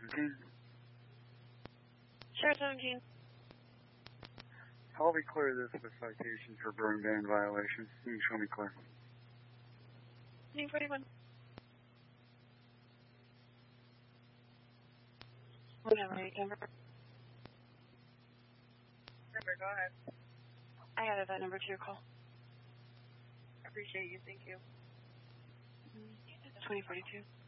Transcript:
17. Sure, 17. I'll be clear this with citation for burn ban violation. You can show me clear. 41. Whatever, Denver. Denver, go ahead. I added that number to your call. I appreciate you. Thank you. 2042.